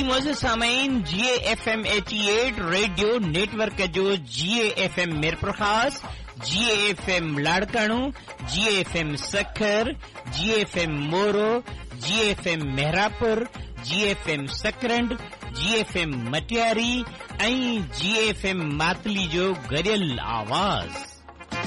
Moz सामईन GAFM 88 radio network जो GAFM मिरपुरखास, GAFM लाड़काणू, GAFM Sukkur, GAFM मोरो, GAFM Mehrabpur, GAFM Sakrand, GAFM Matiari ऐं GAFM Matali जो गॾियल आवाज़।